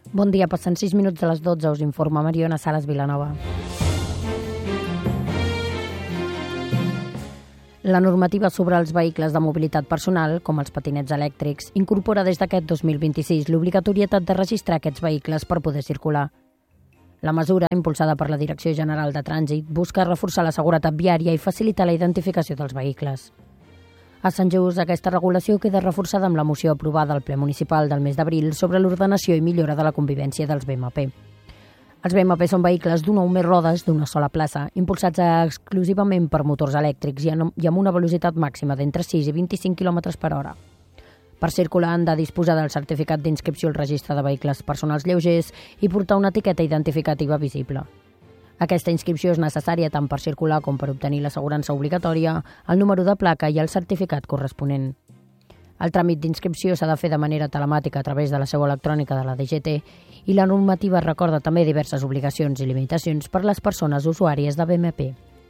Bon dia, passen 6 minuts de les 12, us informa Mariona Sales Vilanova. La normativa sobre els vehicles de mobilitat personal, com els patinets elèctrics, incorpora des d'aquest 2026 l'obligatorietat de registrar aquests vehicles per poder circular. La mesura, impulsada per la Direcció General de Trànsit, busca reforçar la seguretat viària i facilitar la identificació dels vehicles. A Sant Just, aquesta regulació queda reforçada amb la moció aprovada al ple municipal del mes d'abril sobre l'ordenació i millora de la convivència dels BMP. Els BMP són vehicles d'una o més rodes d'una sola plaça, impulsats exclusivament per motors elèctrics i amb una velocitat màxima d'entre 6 i 25 km per hora. Per circular han de disposar del certificat d'inscripció al registre de vehicles personals lleugers i portar una etiqueta identificativa visible. Aquesta inscripció és necessària tant per circular com per obtenir l'assegurança obligatòria, el número de placa i el certificat corresponent. El tràmit d'inscripció s'ha de fer de manera telemàtica a través de la seu electrònica de la DGT i la normativa recorda també diverses obligacions i limitacions per les persones usuàries de BMP.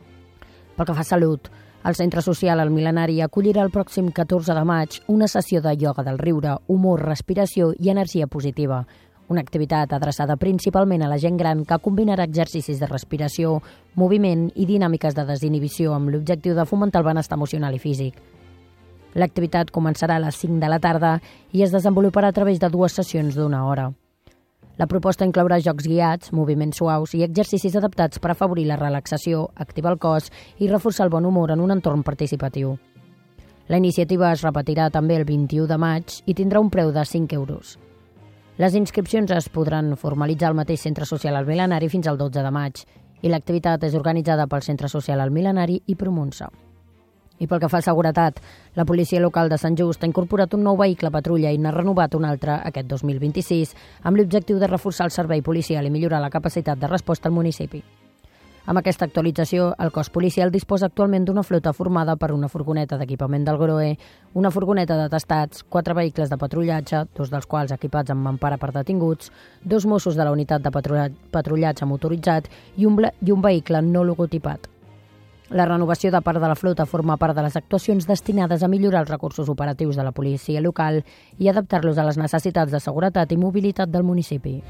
Pel que fa a salut, el Centre Social El Mil·lenari acollirà el pròxim 14 de maig una sessió de ioga del riure, humor, respiració i energia positiva, una activitat adreçada principalment a la gent gran que combinarà exercicis de respiració, moviment i dinàmiques de desinhibició amb l'objectiu de fomentar el benestar emocional i físic. L'activitat començarà a les 5 de la tarda i es desenvoluparà a través de 2 sessions d'1 hora. La proposta inclourà jocs guiats, moviments suaus i exercicis adaptats per afavorir la relaxació, activar el cos i reforçar el bon humor en un entorn participatiu. La iniciativa es repetirà també el 21 de maig i tindrà un preu de 5 euros. Les inscripcions es podran formalitzar al mateix Centre Social El Mil·lenari fins al 12 de maig i l'activitat és organitzada pel Centre Social El Mil·lenari i Promunsa. I pel que fa a seguretat, la policia local de Sant Just ha incorporat un nou vehicle patrulla i n'ha renovat un altre aquest 2026 amb l'objectiu de reforçar el servei policial i millorar la capacitat de resposta al municipi. Amb aquesta actualització, el cos policial disposa actualment d'una flota formada per una furgoneta d'equipament del GROE, una furgoneta d'atestats, 4 vehicles de patrullatge, 2 dels quals equipats amb mampara per detinguts, 2 Mossos de la unitat de patrullatge motoritzat i un vehicle no logotipat. La renovació de part de la flota forma part de les actuacions destinades a millorar els recursos operatius de la policia local i adaptar-los a les necessitats de seguretat i mobilitat del municipi.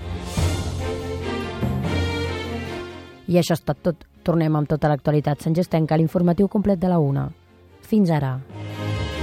I això ha estat tot. Tornem amb tota l'actualitat santjustenca a l'informatiu complet de la 1. Fins ara.